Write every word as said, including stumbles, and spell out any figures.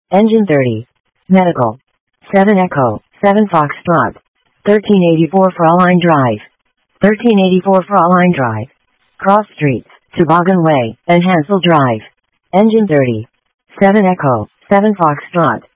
Engine thirty. Medical. seven Echo, seven Foxtrot. thirteen eighty-four Fraulein Drive. thirteen eighty-four Fraulein Drive. Cross Streets, Toboggan Way, and Hansel Drive. Engine thirty. seven Echo, seven Foxtrot.